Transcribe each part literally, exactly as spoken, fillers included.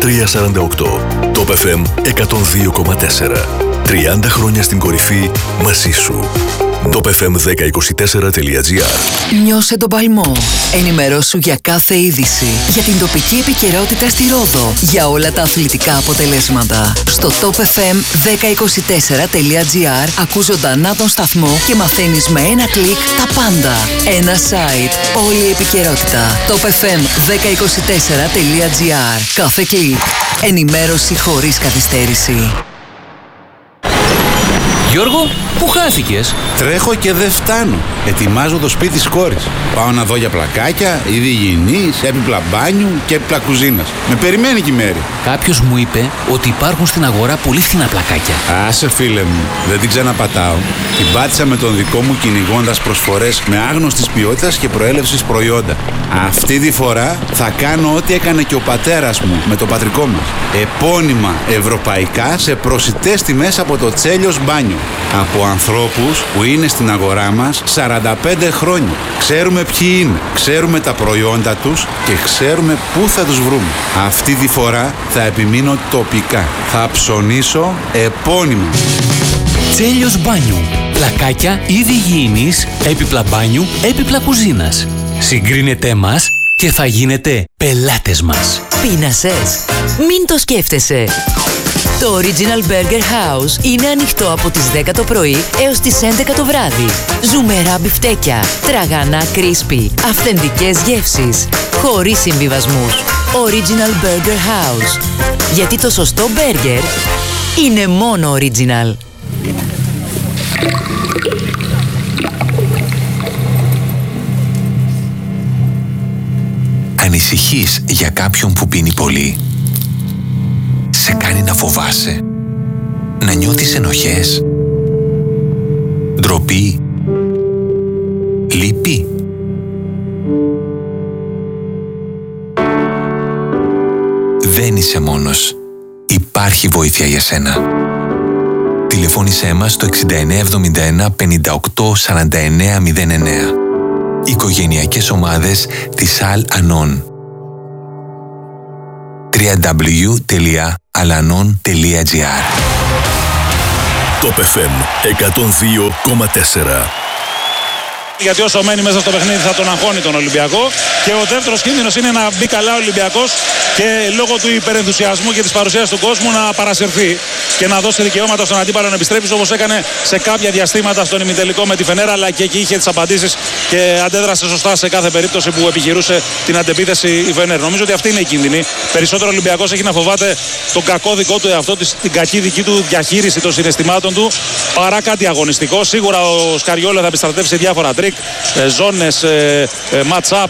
τριακόσια σαράντα οκτώ. Top εφ εμ εκατόν δύο κόμμα τέσσερα. τριάντα χρόνια στην κορυφή μαζί σου. top εφ εμ δέκα είκοσι τέσσερα τελεία τζι άρ. Νιώσε τον παλμό. Ενημερώσου για κάθε είδηση. Για την τοπική επικαιρότητα στη Ρόδο. Για όλα τα αθλητικά αποτελέσματα. Στο top εφ εμ δέκα είκοσι τέσσερα τελεία τζι άρ ακούς ζωντανά τον σταθμό και μαθαίνεις με ένα κλικ τα πάντα. Ένα site. Όλη η επικαιρότητα. top εφ εμ δέκα είκοσι τέσσερα τελεία τζι άρ. Κάθε κλικ. Ενημέρωση χωρίς καθυστέρηση. Γιώργο, πού χάθηκες? Τρέχω και δεν φτάνω. Ετοιμάζω το σπίτι της κόρης. Πάω να δω για πλακάκια, είδη υγιεινής, έπιπλα μπάνιου και έπιπλα κουζίνας. Με περιμένει και η Μέρη. Κάποιος μου είπε ότι υπάρχουν στην αγορά πολύ φθηνά πλακάκια. Άσε φίλε μου, δεν την ξαναπατάω. Την πάτησα με τον δικό μου κυνηγώντας προσφορές με άγνωστης ποιότητας και προέλευσης προϊόντα. Αυτή τη φορά θα κάνω ό,τι έκανε και ο πατέρας μου με το πατρικό μας. Επώνυμα ευρωπαϊκά σε προσιτές τιμές από το Τσέλιος Μπάνιο. Από ανθρώπους που είναι στην αγορά μας σαράντα πέντε χρόνια. Ξέρουμε ποιοι είναι, ξέρουμε τα προϊόντα τους και ξέρουμε πού θα τους βρούμε. Αυτή τη φορά θα επιμείνω τοπικά. Θα ψωνίσω επώνυμα. Τσέλιος Μπάνιου. Πλακάκια, είδη υγιεινής, έπιπλα μπάνιου, έπιπλα κουζίνας. Συγκρίνετε μας και θα γίνετε πελάτες μας. Πείνασες? Μην το σκέφτεσαι. Το Original Burger House είναι ανοιχτό από τις δέκα το πρωί έως τις έντεκα το βράδυ. Ζουμερά μπιφτέκια, τραγανά crispy, αυθεντικές γεύσεις, χωρίς συμβιβασμούς. Original Burger House. Γιατί το σωστό μπέργκερ είναι μόνο original. Ανησυχείς για κάποιον που πίνει πολύ? Σε κάνει να φοβάσαι, να νιώθεις ενοχές, ντροπή, λύπη? Δεν είσαι μόνος. Υπάρχει βοήθεια για σένα. Τηλεφώνησέ μας στο εξήντα εννέα εβδομήντα ένα πενήντα οκτώ σαράντα εννέα μηδέν εννέα. Οικογενειακές ομάδες της Al-Anon. double-u double-u double-u τελεία alanon τελεία τζι άρ. Top εφ εμ εκατόν δύο κόμμα τέσσερα. Γιατί όσο μένει μέσα στο παιχνίδι θα τον αγχώνει τον Ολυμπιακό. Και ο δεύτερος κίνδυνος είναι να μπει καλά ο Ολυμπιακός και λόγω του υπερενθουσιασμού και της παρουσίας του κόσμου να παρασυρθεί και να δώσει δικαιώματα στον αντίπαλο να επιστρέψει, όπως έκανε σε κάποια διαστήματα στον ημιτελικό με τη Φενέρα, αλλά και εκεί είχε τις απαντήσεις και αντέδρασε σωστά σε κάθε περίπτωση που επιχειρούσε την αντεπίθεση η Φενέρα. Νομίζω ότι αυτή είναι η κίνδυνη. Περισσότερο ο Ολυμπιακός έχει να φοβάται τον κακό δικό του εαυτό, την κακή δική του διαχείριση των συναισθημάτων του, παρά κάτι αγωνιστικό. Σίγουρα ο Σκαριόλα θα επιστρατεύσει διάφορα τρίκ, ζώνες, match-up,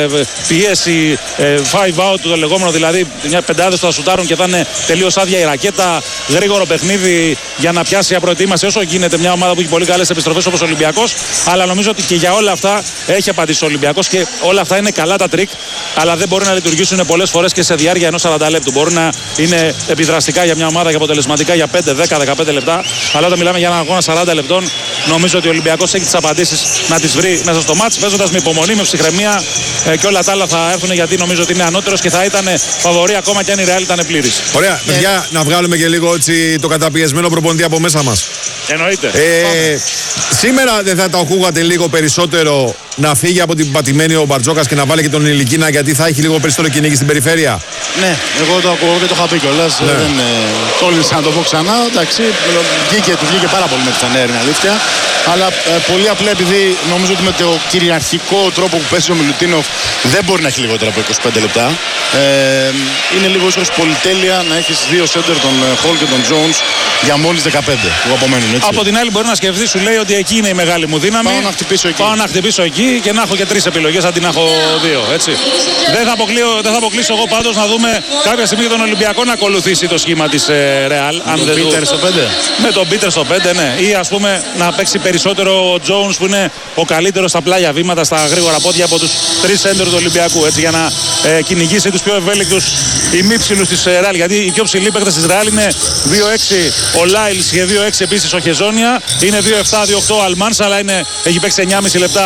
πίεση, five out, το λεγόμενο, δηλαδή μια πεντάδες που θα σουτάρουν και θα είναι τελείως άδεια η ρακέτα, γρήγορο παιχνίδι για να πιάσει απροετοίμαση όσο γίνεται μια ομάδα που έχει πολύ καλές επιστροφές όπως ο Ολυμπιακός. Αλλά νομίζω ότι και για όλα αυτά έχει απαντήσει ο Ολυμπιακός και όλα αυτά είναι καλά τα τρίκ, αλλά δεν μπορούν να λειτουργήσουν πολλές φορές και σε διάρκεια ενός σαράντα λεπτού. Μπορούν να είναι επιδραστικά για μια ομάδα και αποτελεσματικά για πέντε, δέκα, δεκαπέντε λεπτά. Αλλά όταν μιλάμε για έναν αγώνα σαράντα λεπτών, νομίζω ότι ο Ολυμπιακός έχει τις απαντήσεις να τις βρει μέσα στο μάτς, παίζοντας με υπομονή, με ψυχραιμία ε, και όλα τα άλλα θα έρθουν, γιατί νομίζω ότι είναι ανώτερος και θα ήταν φαβορί ακόμα και αν η Real ήταν πλήρης. Ωραία, yeah. παιδιά, να βγάλουμε και λίγο έτσι, το καταπιεσμένο προπονητή από μέσα μας. Εννοείται. Ε, σήμερα δεν θα τα ακούγατε λίγο περισσότερο να φύγει από την πατημένη ο Μπαρτζόκας και να βάλει και τον Ηλικίνα, γιατί θα έχει λίγο περισσότερο κυνήγι στην περιφέρεια? Ναι, εγώ το ακούω και το είχα πει κιόλας. Ναι. Δεν τόλμησα να το πω ξανά. Εντάξει, βγήκε, του βγήκε πάρα πολύ με τη Φενέρα, είναι αλήθεια. Αλλά ε, πολύ απλά επειδή νομίζω ότι με το κυριαρχικό τρόπο που παίζει ο Μιλουτίνοφ δεν μπορεί να έχει λιγότερα από είκοσι πέντε λεπτά. Ε, είναι λίγο ίσως πολυτέλεια να έχεις δύο σέντερ, τον Χολ και τον Τζόουνς, για μόλις δεκαπέντε που απομένουν. Έτσι. Από την άλλη, μπορεί να σκεφτεί, σου λέει ότι εκεί είναι η μεγάλη μου δύναμη. Πάω να χτυπήσω εκεί. Πάω να χτυπήσω εκεί και να έχω και τρεις επιλογές αντί να έχω δύο. Έτσι. Δεν θα αποκλείω, δεν θα αποκλείσω εγώ πάντως να δούμε κάποια στιγμή τον Ολυμπιακό να ακολουθήσει το σχήμα της Real. Με τον Πίτερ στο πέντε. Με τον Πίτερ στο πέντε, ναι. Ή ας πούμε να παίξει περισσότερο ο Jones που είναι ο καλύτερος στα πλάγια βήματα, στα γρήγορα πόδια από τους τρεις σέντερ του Ολυμπιακού. Έτσι, για να ε, κυνηγήσει τους πιο ευέλικτους ημίψιλους της Real. Γιατί οι πιο ψηλοί παίκτες της Real είναι δύο έξι ο Λάιλς και δύο έξι επίσης ο Χεζόνια. Είναι δύο επτά δύο οκτώ ο Αλμάνς, αλλά είναι, έχει παίξει εννιά και μισό λεπτά σε όλη την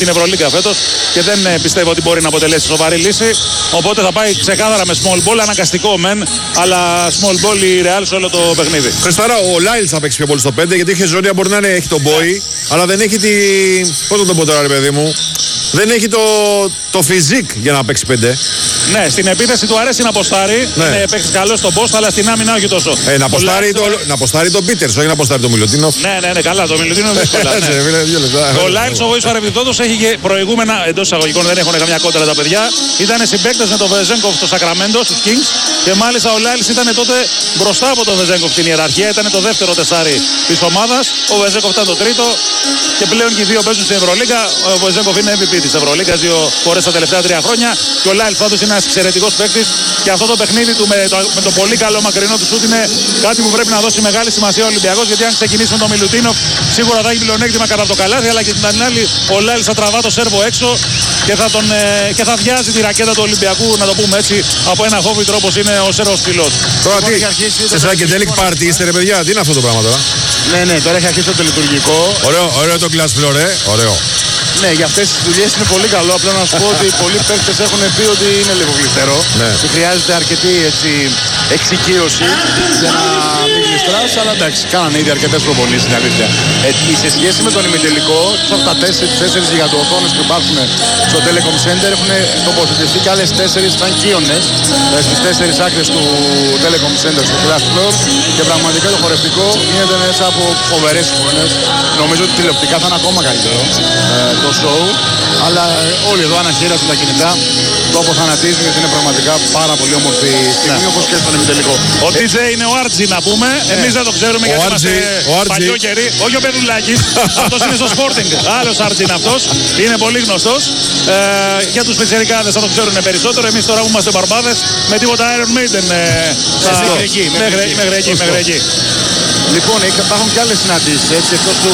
Ευρωλίγκα φέτος και δεν ε, πιστεύω ότι μπορεί να αποτελέσει σοβαρή λύση. Οπότε θα πάει ξεκάθαρα με small ball, αναγκαστικό μεν, αλλά small ball η Real σε όλο το παιχνίδι. Χριστάρα, ο Λάιλς θα παίξει πιο πολύ στο πέντε γιατί η Χεζόνια μπορεί να είναι, έχει τον Μπόι, αλλά δεν έχει τη. Πώς το πω τώρα, ρε παιδί μου. Δεν έχει το, το φιζικ για να παίξει πέντε. Ναι, στην επίθεση του αρέσει να αποστάρει. Ναι. Είναι παίξει καλό στον post, αλλά στην άμυνα όχι τόσο. Ε, να αποστάρει το, να αποστάρει τον Πίτερς, όχι να αποστάρει τον Μιλουτίνοφ. Ναι, ναι, ναι, καλά. Το Μιλουτίνοφ είναι δύσκολα. Ναι. Ο Λάιλς, ο βοηθός παρεμπιπτόντος, έχει και προηγούμενα εντός εισαγωγικών, δεν έχουν καμιά κόντρα τα παιδιά. Ήταν συμπαίκτες με τον Βεζέγκοφ στο Σακραμέντο, στους Kings. Και μάλιστα ο Λάιλς ήταν τότε μπροστά από τον Βεζέγκοφ στην ιεραρχία. Ήταν το δεύτερο τεσάρι της ομάδας. Ο Βεζέγκοφ ήταν το τρίτο. Και πλέον και οι δύο παίζουν στην Ευρωλίγκα. Ο Βεζέγκοφ είναι εμ βι πι της Ευρωλίγκας δύο φορές τα τελευταία τρία χρόνια. Και ο Λάιλς πάντως είναι ένας εξαιρετικός παίκτης. Και αυτό το παιχνίδι του με το, με το πολύ καλό μακρινό του σούτ είναι κάτι που πρέπει να δώσει μεγάλη σημασία ο Ολυμπιακός. Γιατί αν ξεκινήσει με τον Μιλουτίνοφ σίγουρα θα έχει πλεονέκτημα κατά το καλάθι. Αλλά και την άλλη ο Λάιλς θα τραβά το σέρβο έξω και θα, τον, ε, και θα βιάζει τη ρακέτα του Ολυμπιακού, να το πούμε έτσι, από ένα χόβιτρο όπως είναι ο σέρβος ψηλός. Τώρα τι, σε psychedelic party είστε ρε παιδιά, τι είναι αυτό το πράγμα τώρα? Ναι, ναι, τώρα έχει αρχίσει το λειτουργικό. Ωραίο, ωραίο το glass floor, ε, ωραίο. Ναι, για αυτές τις δουλειές είναι πολύ καλό. Απλά να σου πω ότι πολλοί παίκτες έχουν πει ότι είναι λίγο γλιστερό. Ναι. Και χρειάζεται αρκετή έτσι, εξοικείωση για να μην γλιστράς. Αλλά εντάξει, κάνανε ήδη αρκετές προπονήσεις, είναι αλήθεια. Ε, σε σχέση με τον ημιτελικό, από τα τέσσερις γιγαντοοθόνες που υπάρχουν στο Telecom Center έχουν τοποθετηθεί και άλλες τέσσερις σαν κύονες στις τέσσερις άκρες του Telecom Center στο Glass Floor. Και πραγματικά το χορευτικό γίνεται μέσα από φοβερές εικόνες. Νομίζω ότι τηλεοπτικά θα είναι ακόμα καλύτερο το show, αλλά όλοι εδώ αναχείρασαν τα κινητά, το αποθανατίζουν γιατί είναι πραγματικά πάρα πολύ όμορφη στιγμή, όπως και στον ημιτελικό. Ο ντι τζέι είναι ο Άρτζι να πούμε, εμείς δεν το ξέρουμε γιατί είμαστε παλιό καιρί, όχι ο Πεδουλάκης, αυτός είναι στο Sporting, άλλος Άρτζι είναι αυτός, είναι πολύ γνωστός, ε, για τους πιτσιρικάδες θα το ξέρουν περισσότερο, εμείς τώρα που είμαστε μπαρμπάδες με τίποτα Iron Maiden ε, μέχρι εκεί, μέχρι εκεί, μέχρι εκεί. Λοιπόν, υπάρχουν και άλλες συναντήσεις, έτσι, εκτός του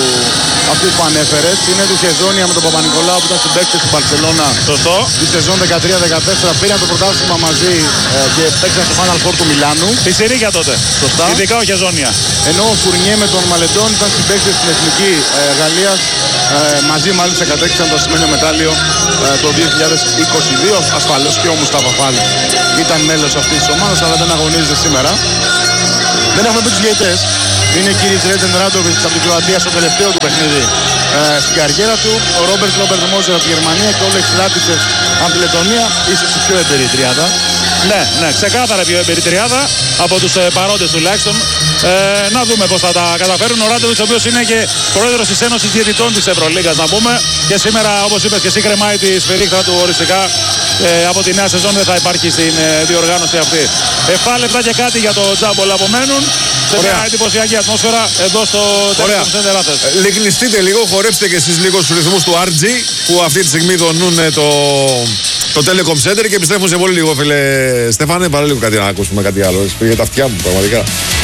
αυτού που ανέφερες, είναι του Χεζόνια με τον Παπα-Νικολάου που ήταν συμπαίκτες στην Μπαρσελόνα. Σωστό. Τη σεζόν δεκατρία δεκατέσσερα πήραν το πρωτάθλημα μαζί ε, και παίξαν στο Final Four του Μιλάνου. Πιτσιρίκια τότε. Σωστά. Ειδικά ο Χεζόνια. Ενώ ο Φουρνιέ με τον Μαλεντόν ήταν συμπαίκτες στην Εθνική ε, Γαλλίας. Ε, μαζί μάλιστα κατέκτησαν το ασημένιο μετάλλιο ε, το δύο χιλιάδες είκοσι δύο. Ασφαλώς και ο Μουστάφα Φάλ ήταν μέλος αυτής της ομάδας, αλλά δεν αγωνίζεται σήμερα. Δεν έχουμε πει τους διαιτητές. Είναι ο κύριος Ρέντεν Ράντοβιτς από την Κροατία στο τελευταίο του παιχνίδι ε, στην καριέρα του. Ο Ρόμπερτ Ρόμπερτ Μόζερ από τη Γερμανία και ο Όλεξ Ράτιτσεφ από τη Λετωνία. Ίσως η πιο εμπειρή τριάδα. Ναι, ναι, ξεκάθαρα πιο εμπειρή τριάδα από τους ε, παρόντες τουλάχιστον. Ε, να δούμε πώς θα τα καταφέρουν. Ο Ράντοβιτς, ο οποίος είναι και πρόεδρος της Ένωσης Διαιτητών της Ευρωλίγκας, να πούμε. Και σήμερα, όπως είπες και εσύ, κρεμάει τη σφυρίχτα του οριστικά. Ε, από τη νέα σεζόν δεν θα υπάρχει στην ε, διοργάνωση αυτή. εφτά λεπτά και κάτι για το τζάμπολ απομένουν. Σε μια εντυπωσιακή ατμόσφαιρα εδώ στο Telecom Center Athens. Λυκνιστείτε λίγο, χορέψτε και εσείς λίγο στους ρυθμούς του Άρτζι που αυτή τη στιγμή δονούν το, το Telecom Center και επιστρέφουν σε πολύ λίγο, φίλε Στέφανε. Βάλε λίγο κάτι να ακούσουμε κάτι άλλο. Πήγε τα αυτιά μου πραγματικά.